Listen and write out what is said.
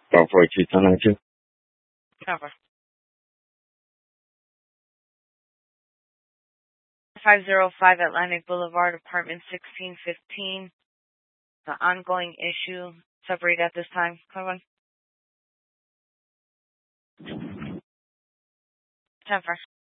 44292. Cover. 505 Atlantic Boulevard, apartment 1615. The ongoing issue. Separate at this time. Cover. 10-4.